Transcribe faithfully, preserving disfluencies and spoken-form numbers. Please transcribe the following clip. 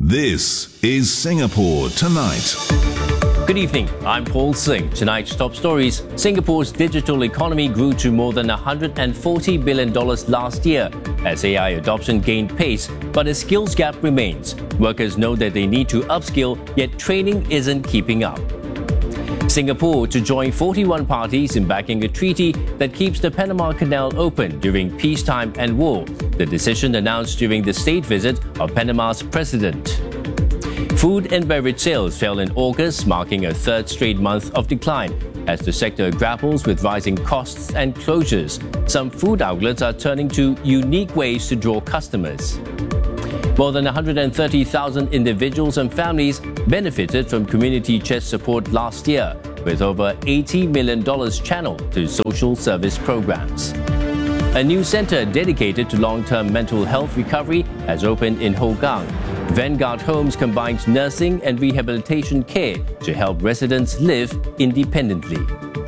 This is Singapore Tonight. Good evening, I'm Paul Singh. Tonight's top stories. Singapore's digital economy grew to more than one hundred forty billion dollars last year as A I adoption gained pace, but a skills gap remains. Workers know that they need to upskill, yet training isn't keeping up. Singapore to join forty-one parties in backing a treaty that keeps the Panama Canal open during peacetime and war. The decision announced during the state visit of Panama's president. Food and beverage sales fell in August, marking a third straight month of decline as the sector grapples with rising costs and closures. Some food outlets are turning to unique ways to draw customers. More than one hundred thirty thousand individuals and families benefited from community chest support last year, with over eighty million dollars channeled to social service programs. A new centre dedicated to long-term mental health recovery has opened in Hougang. Vanguard Homes combines nursing and rehabilitation care to help residents live independently.